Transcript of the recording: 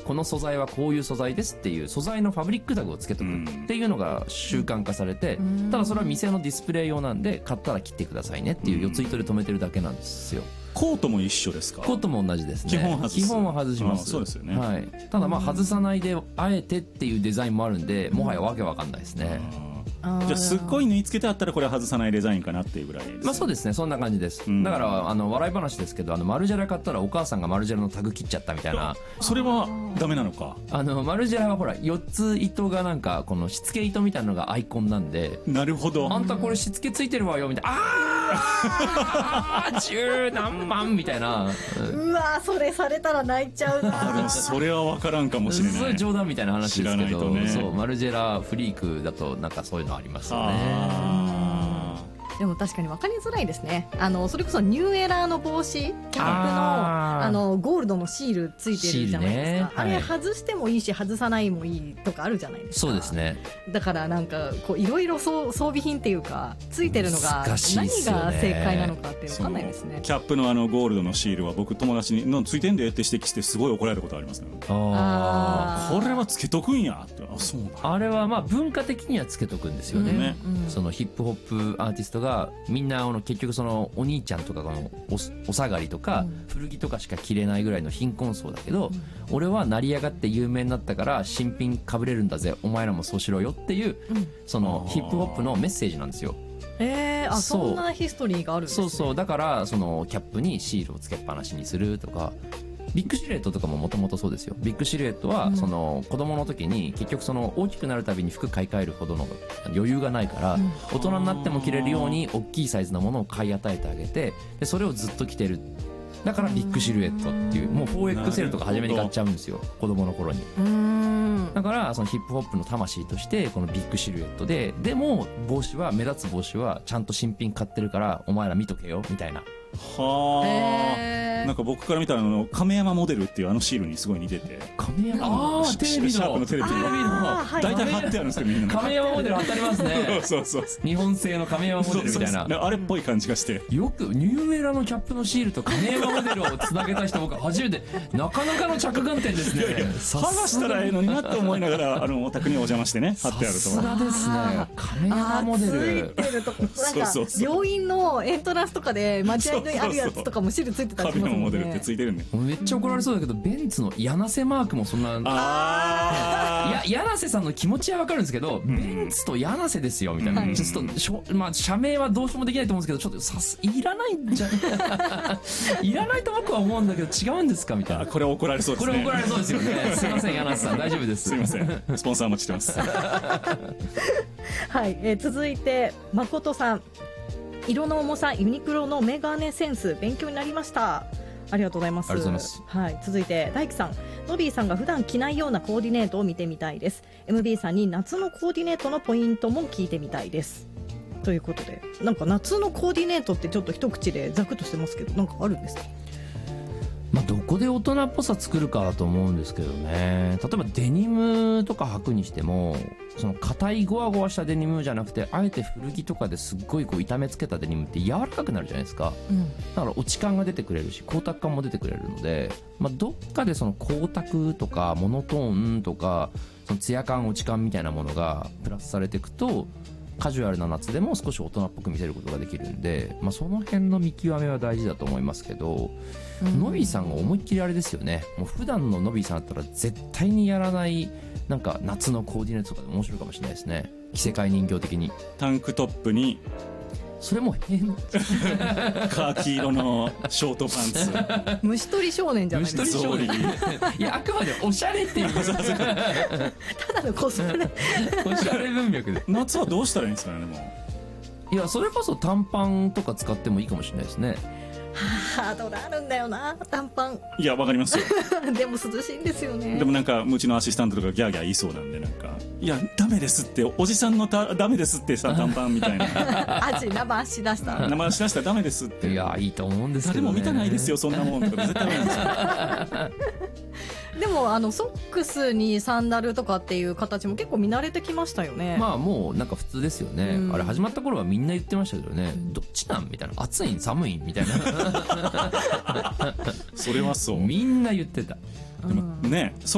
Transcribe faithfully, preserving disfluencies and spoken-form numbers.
この素材はこういう素材ですっていう素材のファブリックタグをつけとくっていうのが習慣化されて、ただそれは店のディスプレイ用なんで買ったら切ってくださいねっていう四つ糸で止めてるだけなんですよ。 コートも一緒ですか？ コートも同じですね。 基本外す。 基本は外します。 そうですよね、 はい、ただまあ外さないであえてっていうデザインもあるんで、もはやわけわかんないですね。 あじゃあすっごい縫い付けてあったらこれは外さないデザインかなっていうぐらいです、ね、 まあそうですね、そんな感じです、うん、だからあの笑い話ですけど、あのマルジェラ買ったらお母さんがマルジェラのタグ切っちゃったみたいな。 それはダメなのか？あのマルジェラはほらよっつ糸がなんかこのしつけ糸みたいなのがアイコンなんで、 なるほど、 あんたこれしつけついてるわよみたいな、あー十何万みたいな、 うわそれされたら泣いちゃうな。 あでもそれは分からんかもしれない。 それ冗談みたいな話ですけど、 知らないとね、 そうマルジェラフリークだとなんかそういうのありますよね。 でも確かに分かりづらいですね。あのそれこそニューエラーの帽子キャップの あ, あのゴールドのシールついてるじゃないですか、ね、あれ外してもいいし外さないもいいとかあるじゃないですか。 そうですね。 だからなんかこういろいろ装備品っていうかついてるのが何が正解なのかって分かんないですね。 キャップのあのゴールドのシールは僕友達にのついてんでって指摘してすごい怒られたことありますね。ああこれはつけとくんやって。あそうなんあれはまあ文化的にはつけとくんですよね、うんうん、そのヒップホップアーティストがみんなあの結局そのお兄ちゃんとかの お, お下がりとか古着とかしか着れないぐらいの貧困層だけど、うん、俺は成り上がって有名になったから新品かぶれるんだぜお前らもそうしろよっていう、うん、そのヒップホップのメッセージなんですよ。 えー、あ そ, そんなヒストリーがあるんですね。 そうそうだからそのキャップにシールをつけっぱなしにするとか、ビッグシルエットとかももともとそうですよ。ビッグシルエットはその子供の時に結局その大きくなるたびに服買い替えるほどの余裕がないから大人になっても着れるように大きいサイズのものを買い与えてあげて、でそれをずっと着てる。だからビッグシルエットっていうもう フォーエックスエル とか初めに買っちゃうんですよ子供の頃に。だからそのヒップホップの魂としてこのビッグシルエットで、でも帽子は目立つ帽子はちゃんと新品買ってるからお前ら見とけよみたいな。 はあ、なんか僕から見たらあの亀山モデルっていうあのシールにすごい似てて、 亀山ああテレビのシャープのテレビの大体貼ってあるんですけどみんな亀山モデル貼ってありますねそうそうそう日本製の亀山モデルみたいな。 そうそうそうあれっぽい感じがして、 よくニューエラのキャップのシールと亀山モデルをつなげた人僕初めてなかなかの着眼点ですね。いやいや剥がしたらええのになって思いながらあのお宅にお邪魔してね貼ってあると。 さすがですね亀山モデル。 ついてるとこなんか病院のエントランスとかで待合にあるやつとかもシールついてたりしますもんね。 亀山モデルってついてるね。 めっちゃ怒られそうだけどベンツの柳瀬マークもそんな、あいや柳瀬さんの気持ちは分かるんですけど、うん、ベンツと柳瀬ですよみたいな、はい、ちょっとしょ、まあ、社名はどうしようもできないと思うんですけどちょっとさすいらないんじゃいらないと僕は思うんだけど違うんですかみたいな。 これ怒られそうですね。 これ怒られそうですよねすいません柳瀬さん大丈夫です。 すいませんスポンサーお待ちしてますはい、えー、続いて誠さん、色の重さユニクロのメガネセンス勉強になりました。ありがとうございます。 ありがとうございます。 はい、続いて大樹さん、ノビーさんが普段着ないようなコーディネートを見てみたいです。 エムビー さんに夏のコーディネートのポイントも聞いてみたいですということで、なんか夏のコーディネートってちょっと一口でザクッとしてますけどなんかあるんですか？ まあ、どこで大人っぽさ作るかだと思うんですけどね。例えばデニムとか履くにしてもその硬いゴワゴワしたデニムじゃなくてあえて古着とかですっごいこう痛めつけたデニムって柔らかくなるじゃないですか、うん、だから落ち感が出てくれるし光沢感も出てくれるので、まあ、どっかでその光沢とかモノトーンとかそのツヤ感落ち感みたいなものがプラスされていくとカジュアルな夏でも少し大人っぽく見せることができるんで、まあ、その辺の見極めは大事だと思いますけど、うん、ノビーさんが思いっきりあれですよね。もう普段のノビーさんだったら絶対にやらないなんか夏のコーディネートとかで面白いかもしれないですね。着せ替え人形的にタンクトップにそれも変カーキ色のショートパンツ虫取り少年じゃないですか。 虫取り少年いやあくまでおしゃれっていうただのコスプレおしゃれ文脈で夏はどうしたらいいんですかね。でもいやそれこそ短パンとか使ってもいいかもしれないですね。 ハードルあるんだよな短パン。 いやわかりますよでも涼しいんですよね。 でもなんかうちのアシスタントとかギャーギャー言いそうなんでなんかいやダメですっておじさんのたダメですってさ短パンみたいな足生足出した生足出したらダメですって。 いやいいと思うんですけど、ね、 誰も見たないですよそんなもんとか絶対ないんですよでもあのソックスにサンダルとかっていう形も結構見慣れてきましたよね。 まあもうなんか普通ですよね、うん、あれ始まった頃はみんな言ってましたけどね、うん、どっちなんみたいな暑いん寒いんみたいなそれはそうみんな言ってた。 でもね